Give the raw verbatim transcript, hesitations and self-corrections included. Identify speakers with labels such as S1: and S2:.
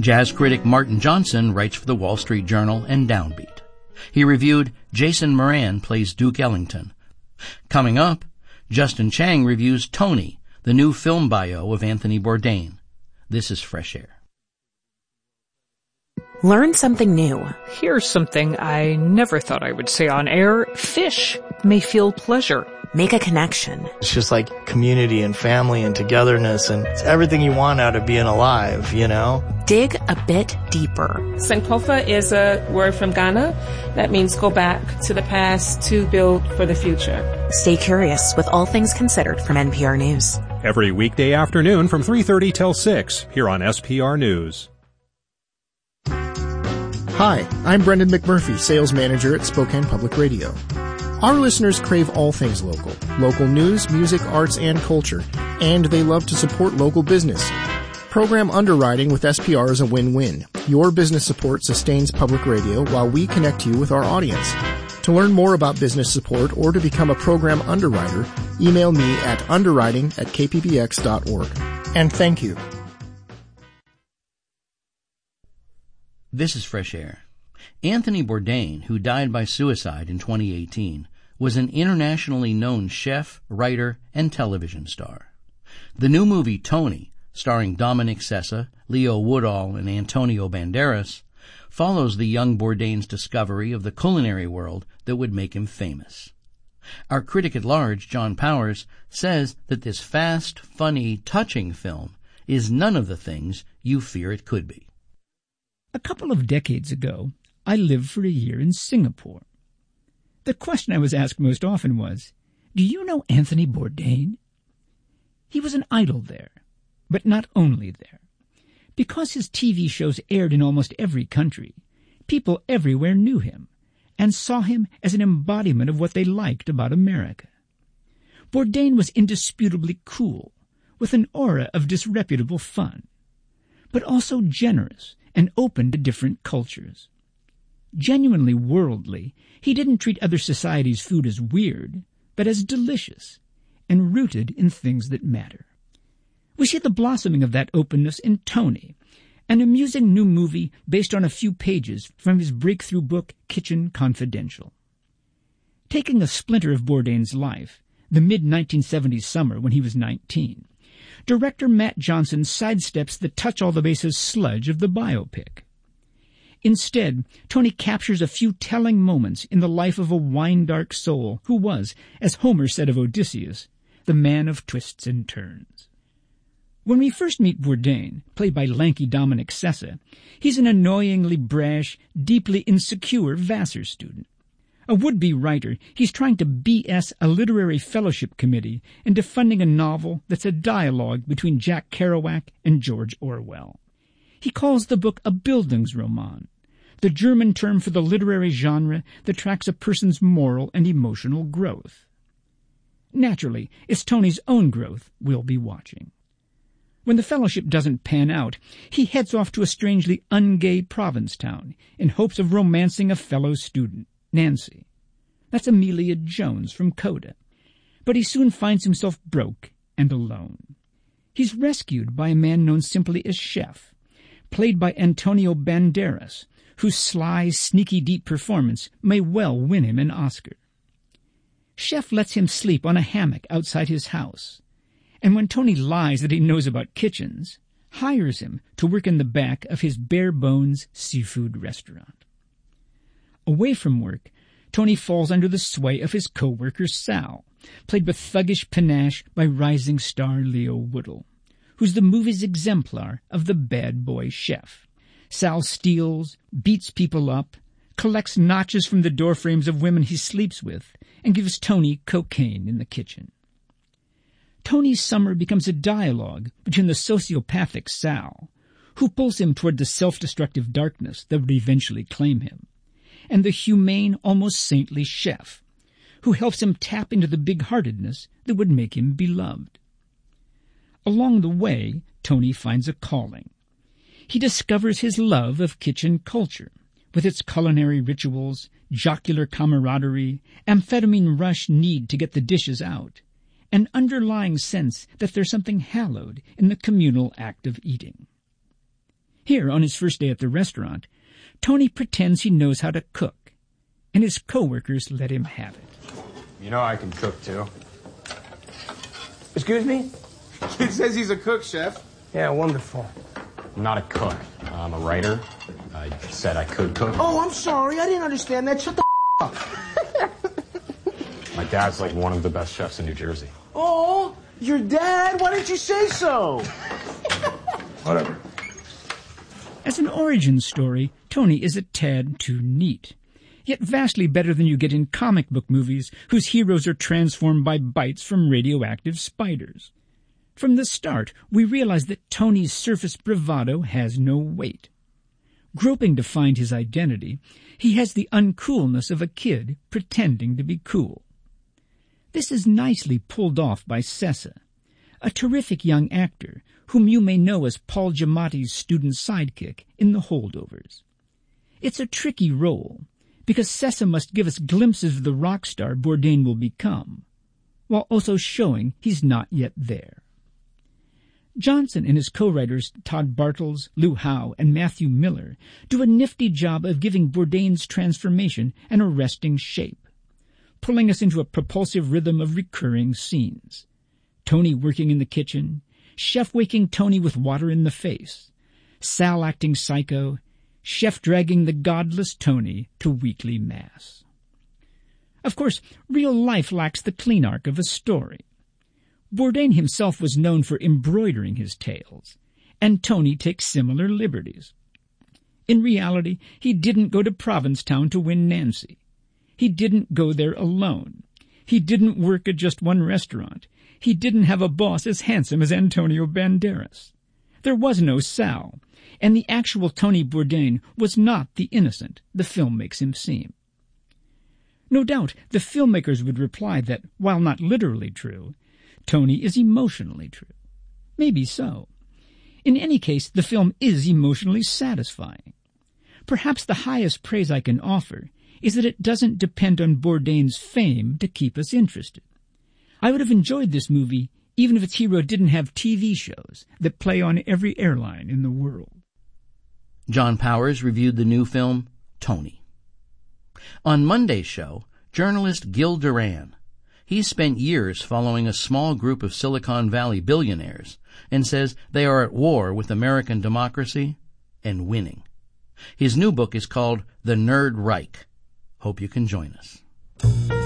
S1: Jazz critic Martin Johnson writes for the Wall Street Journal and Downbeat. He reviewed Jason Moran Plays Duke Ellington. Coming up, Justin Chang reviews Tony, the new film bio of Anthony Bourdain. This is Fresh Air.
S2: Learn something new.
S3: Here's something I never thought I would say on air. Fish may feel pleasure.
S2: Make a connection.
S4: It's just like community and family and togetherness, and it's everything you want out of being alive, you know?
S2: Dig a bit deeper.
S5: Sankofa is a word from Ghana that means go back to the past to build for the future.
S2: Stay curious with All Things Considered from N P R News.
S6: Every weekday afternoon from three thirty till six here on S P R News.
S7: Hi, I'm Brendan McMurphy, Sales Manager at Spokane Public Radio. Our listeners crave all things local, local news, music, arts, and culture, and they love to support local business. Program underwriting with S P R is a win-win. Your business support sustains public radio while we connect you with our audience. To learn more about business support or to become a program underwriter, email me at underwriting at k p b x dot org. And thank you.
S1: This is Fresh Air. Anthony Bourdain, who died by suicide in twenty eighteen, was an internationally known chef, writer, and television star. The new movie Tony, starring Dominic Sessa, Leo Woodall, and Antonio Banderas, follows the young Bourdain's discovery of the culinary world that would make him famous. Our critic at large, John Powers, says that this fast, funny, touching film is none of the things you fear it could be.
S8: A couple of decades ago, I lived for a year in Singapore. The question I was asked most often was, do you know Anthony Bourdain? He was an idol there, but not only there. Because his T V shows aired in almost every country, people everywhere knew him and saw him as an embodiment of what they liked about America. Bourdain was indisputably cool, with an aura of disreputable fun, but also generous and open to different cultures. Genuinely worldly, he didn't treat other societies' food as weird, but as delicious and rooted in things that matter. We see the blossoming of that openness in Tony, an amusing new movie based on a few pages from his breakthrough book, Kitchen Confidential. Taking a splinter of Bourdain's life, the mid nineteen seventies summer when he was nineteen, director Matt Johnson sidesteps the touch-all-the-bases sludge of the biopic. Instead, Tony captures a few telling moments in the life of a wine-dark soul who was, as Homer said of Odysseus, the man of twists and turns. When we first meet Bourdain, played by lanky Dominic Sessa, he's an annoyingly brash, deeply insecure Vassar student. A would-be writer, he's trying to B S a literary fellowship committee into funding a novel that's a dialogue between Jack Kerouac and George Orwell. He calls the book a Bildungsroman, the German term for the literary genre that tracks a person's moral and emotional growth. Naturally, it's Tony's own growth we'll be watching. When the fellowship doesn't pan out, he heads off to a strangely ungay province town in hopes of romancing a fellow student, Nancy. That's Amelia Jones from Coda. But he soon finds himself broke and alone. He's rescued by a man known simply as Chef, played by Antonio Banderas, whose sly, sneaky deep performance may well win him an Oscar. Chef lets him sleep on a hammock outside his house, and when Tony lies that he knows about kitchens, hires him to work in the back of his bare-bones seafood restaurant. Away from work, Tony falls under the sway of his co-worker Sal, played with thuggish panache by rising star Leo Woodall, who's the movie's exemplar of the bad boy chef. Sal steals, beats people up, collects notches from the doorframes of women he sleeps with, and gives Tony cocaine in the kitchen. Tony's summer becomes a dialogue between the sociopathic Sal, who pulls him toward the self-destructive darkness that would eventually claim him, and the humane, almost saintly Chef, who helps him tap into the big-heartedness that would make him beloved. Along the way, Tony finds a calling. He discovers his love of kitchen culture, with its culinary rituals, jocular camaraderie, amphetamine rush need to get the dishes out, an underlying sense that there's something hallowed in the communal act of eating. Here, on his first day at the restaurant, Tony pretends he knows how to cook, and his coworkers let him have it.
S9: You know I can cook, too.
S10: Excuse me?
S9: Kid says he's a cook, Chef.
S10: Yeah, wonderful.
S9: I'm not a cook. I'm a writer. I said I could cook.
S10: Oh, I'm sorry. I didn't understand that. Shut the up.
S9: My dad's like one of the best chefs in New Jersey.
S10: Oh, your dad? Why didn't you say so? Whatever.
S8: As an origin story, Tony is a tad too neat, yet vastly better than you get in comic book movies whose heroes are transformed by bites from radioactive spiders. From the start, we realize that Tony's surface bravado has no weight. Groping to find his identity, he has the uncoolness of a kid pretending to be cool. This is nicely pulled off by Sessa, a terrific young actor whom you may know as Paul Giamatti's student sidekick in The Holdovers. It's a tricky role, because Sessa must give us glimpses of the rock star Bourdain will become, while also showing he's not yet there. Johnson and his co-writers Todd Bartels, Lou Howe, and Matthew Miller do a nifty job of giving Bourdain's transformation an arresting shape, pulling us into a propulsive rhythm of recurring scenes. Tony working in the kitchen, Chef waking Tony with water in the face, Sal acting psycho, Chef dragging the godless Tony to weekly mass. Of course, real life lacks the clean arc of a story. Bourdain himself was known for embroidering his tales, and Tony takes similar liberties. In reality, he didn't go to Provincetown to win Nancy. He didn't go there alone. He didn't work at just one restaurant. He didn't have a boss as handsome as Antonio Banderas. There was no Sal, and the actual Tony Bourdain was not the innocent the film makes him seem. No doubt the filmmakers would reply that, while not literally true, Tony is emotionally true. Maybe so. In any case, the film is emotionally satisfying. Perhaps the highest praise I can offer is that it doesn't depend on Bourdain's fame to keep us interested. I would have enjoyed this movie even if its hero didn't have T V shows that play on every airline in the world.
S1: John Powers reviewed the new film, Tony. On Monday's show, journalist Gil Duran. He spent years following a small group of Silicon Valley billionaires and says they are at war with American democracy and winning. His new book is called The Nerd Reich. Hope you can join us.